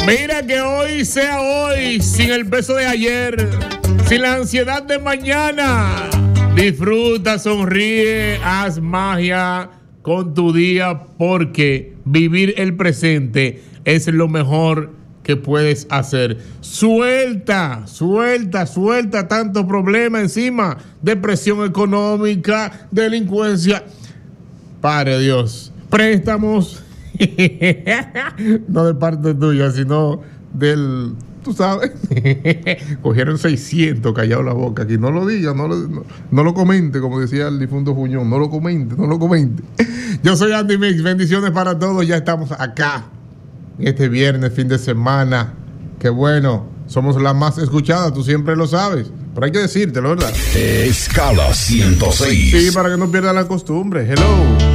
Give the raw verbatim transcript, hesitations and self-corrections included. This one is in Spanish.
Mira que hoy sea hoy, sin el peso de ayer, sin la ansiedad de mañana. Disfruta, sonríe, haz magia con tu día, porque vivir el presente es lo mejor que puedes hacer. Suelta, suelta, suelta tanto problema encima, depresión económica, delincuencia. Padre Dios, préstamos, no de parte tuya, sino del, tú sabes, cogieron seiscientos, callado la boca aquí, no lo diga, no lo, no, no lo comente, como decía el difunto Fuñón, no lo comente, no lo comente. Yo soy Andy Mix, bendiciones para todos, ya estamos acá, este viernes, fin de semana, qué bueno, somos la más escuchada, tú siempre lo sabes, pero hay que decírtelo, ¿verdad? Escala ciento seis. Sí, para que no pierda la costumbre, hello.